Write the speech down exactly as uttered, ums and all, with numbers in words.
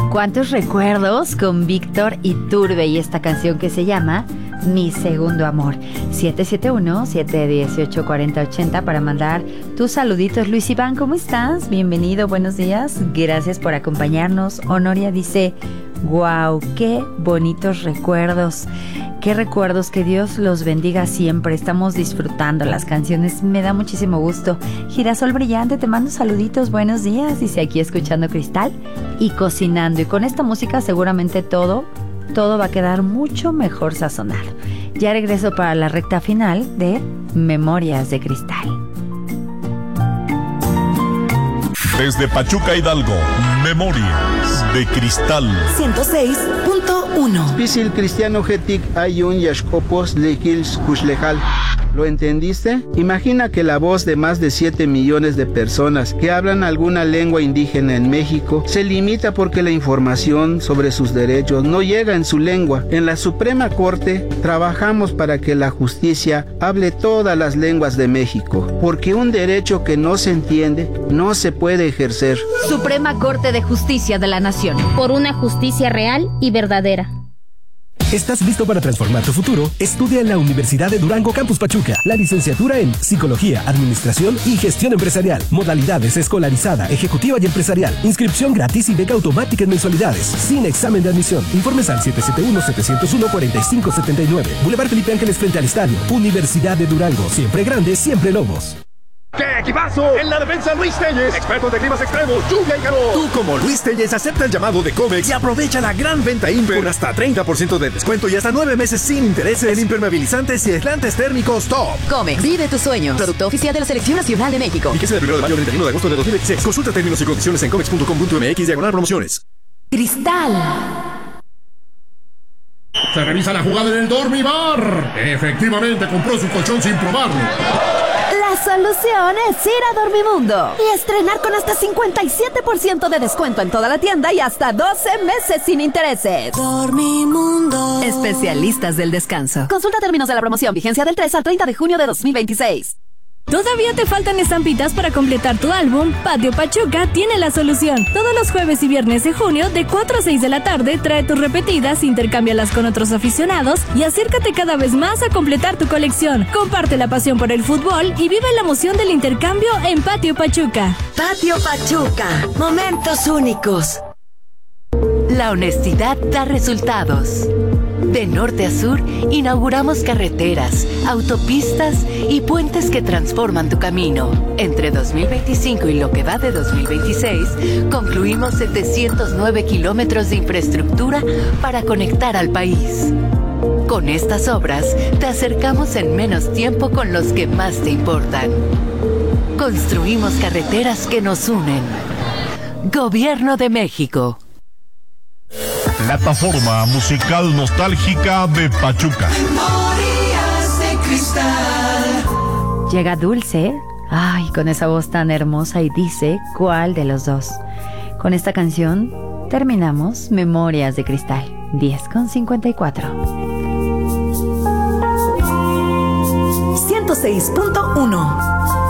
¿Cuántos recuerdos? Con Víctor Iturbe y esta canción que se llama Mi Segundo Amor. siete siete uno, siete uno ocho, cuatro cero ocho cero para mandar tus saluditos. Luis Iván, ¿cómo estás? Bienvenido, buenos días. Gracias por acompañarnos. Honoria dice, wow, qué bonitos recuerdos. Qué recuerdos, que Dios los bendiga siempre. Estamos disfrutando las canciones, me da muchísimo gusto. Girasol Brillante, te mando saluditos, buenos días. Dice aquí escuchando Cristal y cocinando. Y con esta música seguramente todo, todo va a quedar mucho mejor sazonado. Ya regreso para la recta final de Memorias de Cristal. Desde Pachuca, Hidalgo, Memorias de Cristal. ciento seis punto uno. Pisil cristiano getik ayun yashkopos lekils kuslejal. ¿Lo entendiste? Imagina que la voz de más de siete millones de personas que hablan alguna lengua indígena en México se limita porque la información sobre sus derechos no llega en su lengua. En la Suprema Corte trabajamos para que la justicia hable todas las lenguas de México, porque un derecho que no se entiende no se puede ejercer. Suprema Corte de Justicia de la Nación. Por una justicia real y verdadera. ¿Estás listo para transformar tu futuro? Estudia en la Universidad de Durango Campus Pachuca la licenciatura en Psicología, Administración y Gestión Empresarial. Modalidades escolarizada, ejecutiva y empresarial. Inscripción gratis y beca automática en mensualidades. Sin examen de admisión. Informes al siete siete uno, siete cero uno, cuatro cinco siete nueve. Boulevard Felipe Ángeles frente al estadio. Universidad de Durango. Siempre grande, siempre Lobos. ¡Qué equipazo! En la defensa, Luis Telles, experto de climas extremos, lluvia y calor. Tú, como Luis Telles, acepta el llamado de Comex y aprovecha la gran venta Imper con hasta treinta por ciento de descuento y hasta nueve meses sin intereses en impermeabilizantes y aislantes térmicos top. Comex, vive tus sueños. Producto oficial de la Selección Nacional de México. Fíjese del primero de mayo al treinta y uno de agosto de dos mil veintiséis. Consulta términos y condiciones en comex punto com punto m x diagonal promociones. Cristal. Se revisa la jugada en el Dormibar. Efectivamente compró su colchón sin probarlo. La solución es ir a Dormimundo y estrenar con hasta cincuenta y siete por ciento de descuento en toda la tienda y hasta doce meses sin intereses. Dormimundo. Especialistas del descanso. Consulta términos de la promoción. Vigencia del tres al treinta de junio de dos mil veintiséis. ¿Todavía te faltan estampitas para completar tu álbum? Patio Pachuca tiene la solución. Todos los jueves y viernes de junio, de cuatro a seis de la tarde, trae tus repetidas, intercámbialas con otros aficionados y acércate cada vez más a completar tu colección. Comparte la pasión por el fútbol y vive la emoción del intercambio en Patio Pachuca. Patio Pachuca. Momentos únicos. La honestidad da resultados. De norte a sur, inauguramos carreteras, autopistas y puentes que transforman tu camino. Entre dos mil veinticinco y lo que va de dos mil veintiséis, concluimos setecientos nueve kilómetros de infraestructura para conectar al país. Con estas obras, te acercamos en menos tiempo con los que más te importan. Construimos carreteras que nos unen. Gobierno de México. Plataforma musical nostálgica de Pachuca. Memorias de Cristal. Llega Dulce, ay, con esa voz tan hermosa y dice, ¿cuál de los dos? Con esta canción terminamos Memorias de Cristal, diez con cincuenta y cuatro. ciento seis punto uno.